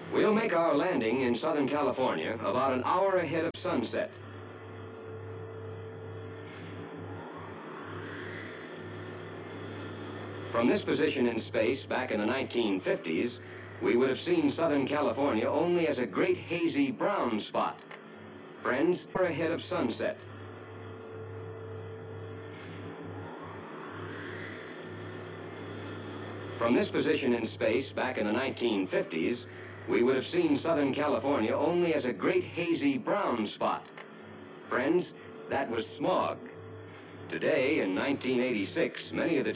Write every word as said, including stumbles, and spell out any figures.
We'll make our landing in Southern California about an hour ahead of sunset. From this position in space back in the nineteen fifties, we would have seen Southern California only as a great hazy brown spot. Friends, we're ahead of sunset. From this position in space back in the nineteen fifties, we would have seen Southern California only as a great hazy brown spot. Friends, that was smog. Today, in nineteen eighty-six, many of the